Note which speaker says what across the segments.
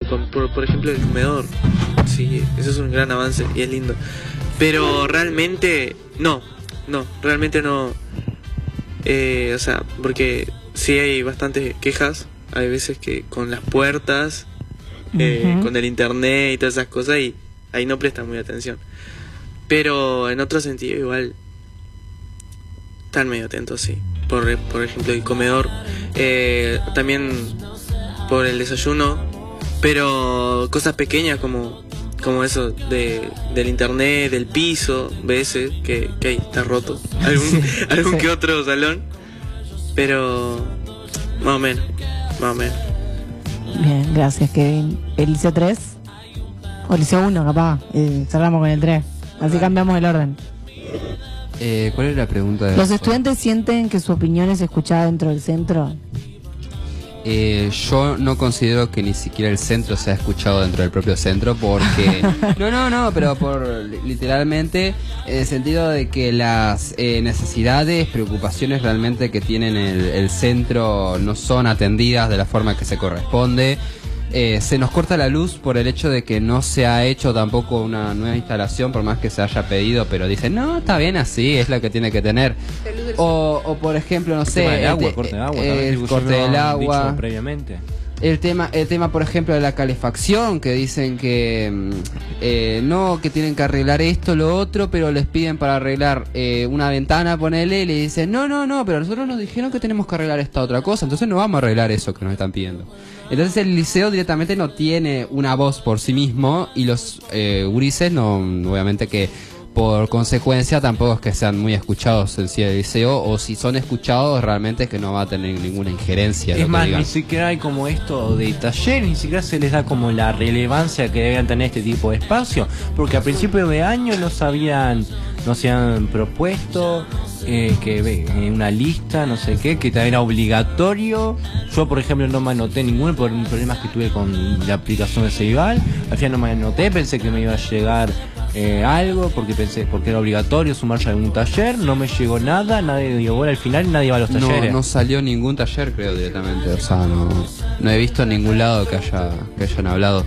Speaker 1: por ejemplo el comedor. Sí, eso es un gran avance y es lindo. Pero realmente realmente no. O sea, porque sí hay bastantes quejas. Hay veces que con las puertas, con el internet y todas esas cosas, y ahí no prestan muy atención. Pero en otro sentido igual están medio atentos, sí. Por ejemplo el comedor, también por el desayuno, pero cosas pequeñas como eso del internet, del piso, veces que ahí está roto algún que otro salón, pero más o menos.
Speaker 2: Bien, gracias, Kevin. ¿El liceo 3? O el liceo 1, capaz. Cerramos con el 3. Así cambiamos el orden.
Speaker 3: ¿Cuál es la pregunta?
Speaker 2: ¿Los estudiantes sienten que su opinión es escuchada dentro del centro?
Speaker 3: Yo no considero que ni siquiera el centro sea escuchado dentro del propio centro, porque pero literalmente en el sentido de que las necesidades, preocupaciones realmente que tienen el centro no son atendidas de la forma que se corresponde. Se nos corta la luz por el hecho de que no se ha hecho tampoco una nueva instalación, por más que se haya pedido, pero dicen, no, está bien así, es la que tiene que tener. O por ejemplo, no sé,
Speaker 4: el corte de agua,
Speaker 3: el corte del agua
Speaker 4: previamente.
Speaker 3: El tema, por ejemplo, de la calefacción, que dicen que que tienen que arreglar esto, lo otro, pero les piden para arreglar una ventana, ponele, y le dicen, no, pero nosotros nos dijeron que tenemos que arreglar esta otra cosa, entonces no vamos a arreglar eso que nos están pidiendo. Entonces el liceo directamente no tiene una voz por sí mismo, y los gurises obviamente que por consecuencia tampoco es que sean muy escuchados en sí el liceo, o si son escuchados realmente es que no va a tener ninguna injerencia.
Speaker 4: Es más, ni siquiera hay como esto de taller, ni siquiera se les da como la relevancia que deben tener este tipo de espacio, porque a principio de año no se habían propuesto una lista, no sé qué, que también era obligatorio. Yo, por ejemplo, no me anoté ninguno por problemas que tuve con la aplicación de Ceibal. Al final no me anoté, pensé que me iba a llegar algo, porque era obligatorio sumarse a algún taller. No me llegó nada, nadie dio bola, al final nadie va a los talleres.
Speaker 3: No salió ningún taller, creo, directamente. O sea, no he visto en ningún lado que hayan hablado.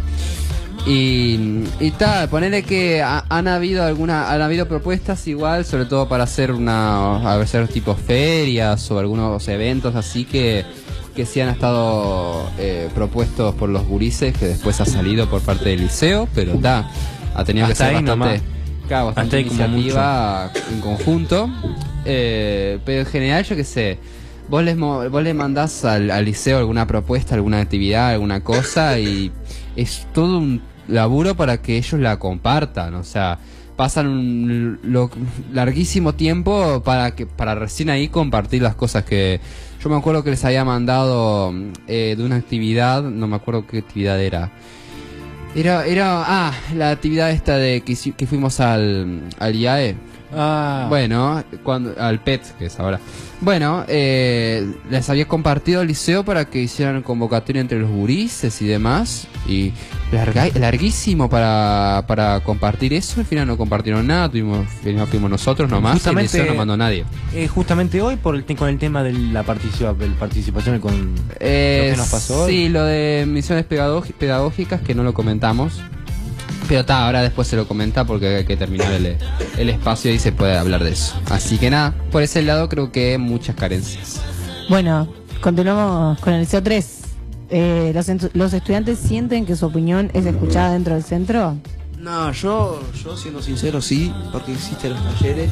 Speaker 3: Y tal, ponerle que han habido propuestas igual, sobre todo para hacer tipo ferias o algunos eventos así que sí han estado propuestos por los gurises, que después ha salido por parte del liceo, pero ha tenido que ser bastante iniciativa en conjunto, pero en general yo qué sé, vos le mandás al liceo alguna propuesta, alguna actividad, alguna cosa, y es todo un laburo para que ellos la compartan. O sea, pasan un larguísimo tiempo para recién ahí compartir las cosas que yo me acuerdo que les había mandado de una actividad, no me acuerdo qué actividad era la actividad esta de que fuimos al IAE. Bueno, al PET, que es ahora. Bueno, les había compartido el liceo para que hicieran convocatoria entre los gurises y demás. Y larguísimo para compartir eso. Al final no compartieron nada, fuimos nosotros nomás.
Speaker 4: Justamente,
Speaker 3: y el liceo no mandó a nadie.
Speaker 4: Justamente hoy con el tema de la participación con lo que nos pasó hoy.
Speaker 3: Sí, lo de misiones pedagógicas, que no lo comentamos. Pero ahora después se lo comenta porque hay que terminar el espacio y se puede hablar de eso. Así que nada, por ese lado creo que muchas carencias.
Speaker 2: Bueno, continuamos con el liceo 3. ¿Los estudiantes sienten que su opinión es escuchada dentro del centro?
Speaker 5: No, yo siendo sincero sí, porque existen los talleres.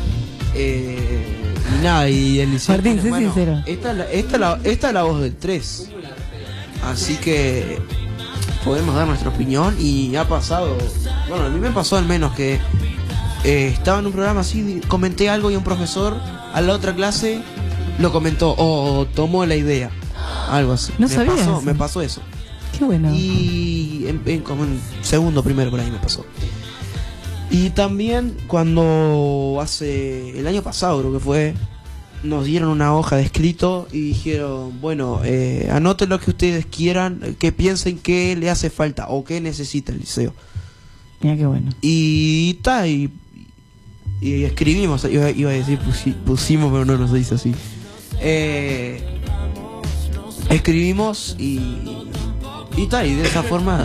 Speaker 5: Y nada, y el liceo.
Speaker 2: Martín, sé sincero.
Speaker 5: Esta es la voz del 3. Así que podemos dar nuestra opinión, y ha pasado, bueno, a mí me pasó al menos que estaba en un programa así, comenté algo y un profesor a la otra clase lo comentó o tomó la idea, algo así. Me pasó eso.
Speaker 2: Qué bueno.
Speaker 5: Y como en segundo, primero por ahí me pasó. Y también cuando el año pasado creo que fue, nos dieron una hoja de escrito y dijeron, bueno, anoten lo que ustedes quieran, que piensen que le hace falta o que necesita el liceo.
Speaker 2: Mira qué bueno.
Speaker 5: Y escribimos, iba a decir pusimos, pero no nos dice así. Escribimos y de esa forma